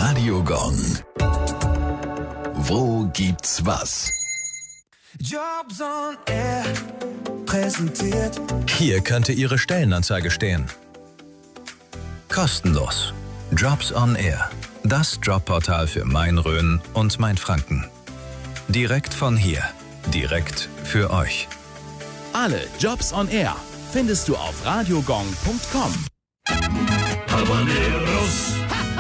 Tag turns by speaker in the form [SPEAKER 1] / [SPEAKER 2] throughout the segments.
[SPEAKER 1] Radio Gong. Wo gibt's was?
[SPEAKER 2] Jobs on Air präsentiert.
[SPEAKER 3] Hier könnte Ihre Stellenanzeige stehen. Kostenlos. Jobs on Air. Das Jobportal für Main-Rhön und Mainfranken. Direkt von hier. Direkt für euch.
[SPEAKER 4] Alle Jobs on Air findest du auf radiogong.com.
[SPEAKER 5] Habaneros.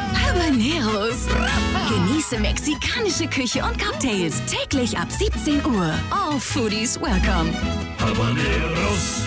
[SPEAKER 6] Genieße mexikanische Küche und Cocktails täglich ab 17 Uhr. All Foodies welcome.
[SPEAKER 5] Habaneros.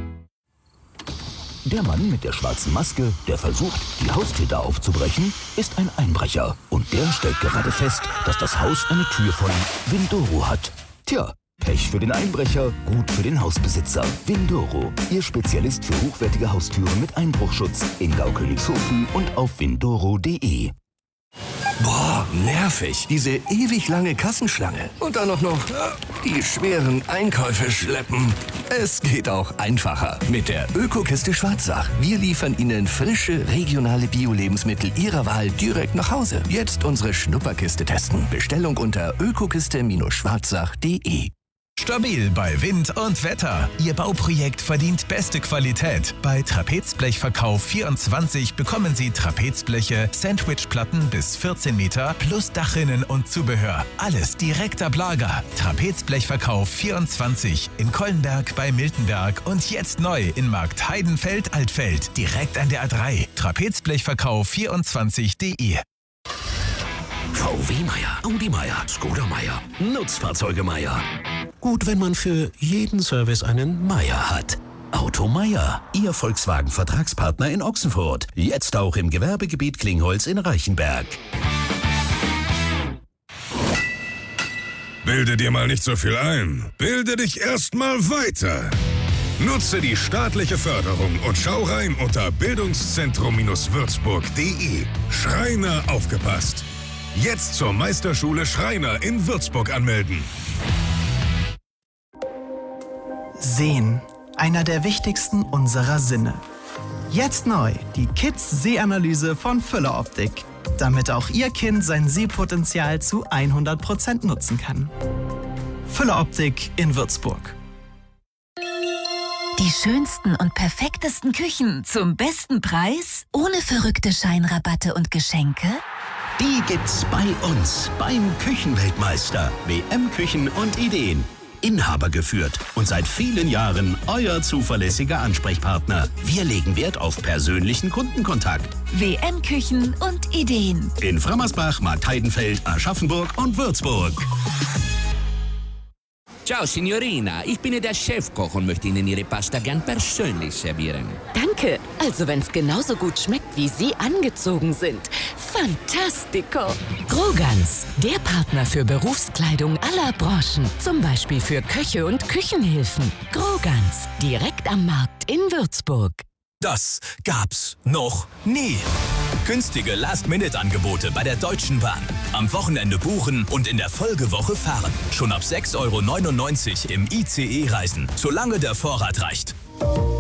[SPEAKER 7] Der Mann mit der schwarzen Maske, der versucht, die Haustür aufzubrechen, ist ein Einbrecher. Und der stellt gerade fest, dass das Haus eine Tür von Vindoro hat. Tja, Pech für den Einbrecher, gut für den Hausbesitzer. Vindoro, Ihr Spezialist für hochwertige Haustüren mit Einbruchschutz in Gaukönigshofen und auf vindoro.de.
[SPEAKER 8] Boah, nervig. Diese ewig lange Kassenschlange. Und dann noch die schweren Einkäufe schleppen. Es geht auch einfacher mit der Ökokiste Schwarzach. Wir liefern Ihnen frische, regionale Bio-Lebensmittel Ihrer Wahl direkt nach Hause. Jetzt unsere Schnupperkiste testen. Bestellung unter ökokiste-schwarzach.de.
[SPEAKER 3] Stabil bei Wind und Wetter. Ihr Bauprojekt verdient beste Qualität. Bei Trapezblechverkauf24 bekommen Sie Trapezbleche, Sandwichplatten bis 14 Meter plus Dachrinnen und Zubehör. Alles direkt ab Lager. Trapezblechverkauf24 in Kollenberg bei Miltenberg und jetzt neu in Markt Heidenfeld-Altfeld. Direkt an der A3. Trapezblechverkauf24.de.
[SPEAKER 7] VW Meier, Audi Meier, Skoda Meier, Nutzfahrzeuge Meier. Gut, wenn man für jeden Service einen Meier hat. Auto Meier, Ihr Volkswagen-Vertragspartner in Ochsenfurt. Jetzt auch im Gewerbegebiet Klingholz in Reichenberg.
[SPEAKER 5] Bilde dir mal nicht so viel ein. Bilde dich erst mal weiter. Nutze die staatliche Förderung und schau rein unter bildungszentrum-würzburg.de. Schreiner aufgepasst. Jetzt zur Meisterschule Schreiner in Würzburg anmelden.
[SPEAKER 9] Sehen, einer der wichtigsten unserer Sinne. Jetzt neu, die Kids-Sehanalyse von Füller Optik, damit auch Ihr Kind sein Sehpotenzial zu 100% nutzen kann. Füller Optik in Würzburg.
[SPEAKER 6] Die schönsten und perfektesten Küchen zum besten Preis, ohne verrückte Scheinrabatte und Geschenke?
[SPEAKER 7] Die gibt's bei uns, beim Küchenweltmeister. WM Küchen und Ideen. Inhaber geführt und seit vielen Jahren euer zuverlässiger Ansprechpartner. Wir legen Wert auf persönlichen Kundenkontakt.
[SPEAKER 6] WM Küchen und Ideen.
[SPEAKER 7] In Frammersbach, Markt Heidenfeld, Aschaffenburg und Würzburg.
[SPEAKER 10] Ciao, Signorina. Ich bin der Chefkoch und möchte Ihnen Ihre Pasta gern persönlich servieren.
[SPEAKER 11] Danke. Also, wenn's genauso gut schmeckt, wie Sie angezogen sind. Fantastico. Grogans, der Partner für Berufskleidung aller Branchen. Zum Beispiel für Köche und Küchenhilfen. Grogans, direkt am Markt in Würzburg.
[SPEAKER 3] Das gab's noch nie. Günstige Last-Minute-Angebote bei der Deutschen Bahn. Am Wochenende buchen und in der Folgewoche fahren. Schon ab 6,99 € im ICE reisen, solange der Vorrat reicht.